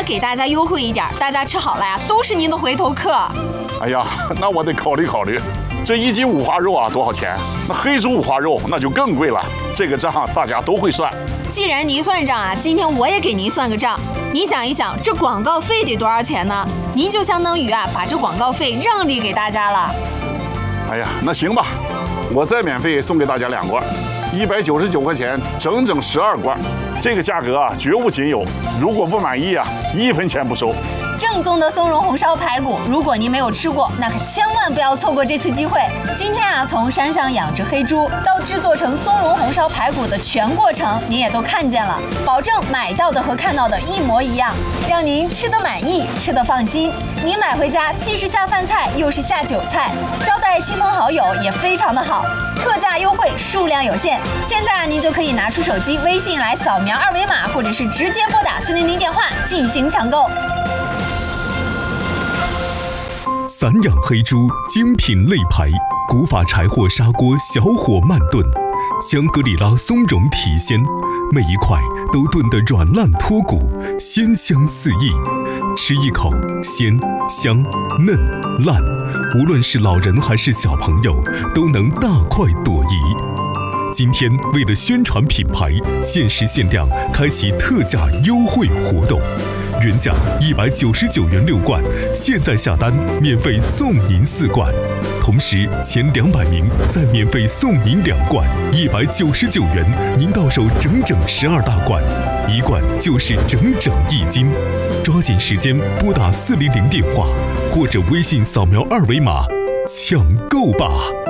给大家优惠一点，大家吃好了呀，都是您的回头客。 哎呀，那我得考虑考虑。这1斤五花肉啊，多少钱？那黑猪五花肉那就更贵了。这个账大家都会算。 既然您算账啊，今天我也给您算个账。你想一想，这广告费得多少钱呢？您就相当于啊，把这广告费让利给大家了。 哎呀，那行吧，我再免费送给大家2罐，199块钱，整整12罐。这个价格啊，绝无仅有。如果不满意啊，1分钱不收。 正宗的松茸红烧排骨，如果您没有吃过，那可千万不要错过这次机会。今天啊，从山上养殖黑猪到制作成松茸红烧排骨的全过程，您也都看见了，保证买到的和看到的一模一样，让您吃得满意，吃得放心。您买回家既是下饭菜，又是下酒菜，招待亲朋好友也非常的好。特价优惠，数量有限，现在您就可以拿出手机微信来扫描2维码，或者是直接拨打400电话进行抢购。 散养黑猪精品肋排，古法柴火砂锅小火慢炖，香格里拉松茸体鲜，每一块都炖得软烂脱骨，鲜香四溢。吃一口，鲜香嫩烂，无论是老人还是小朋友，都能大快朵颐。今天为了宣传品牌，限时限量开启特价优惠活动，原价199元6罐，现在下单免费送您4罐，同时前200名再免费送您2罐，199元，您到手整整12大罐，1罐就是整整1斤。抓紧时间拨打400电话，或者微信扫描2维码抢购吧。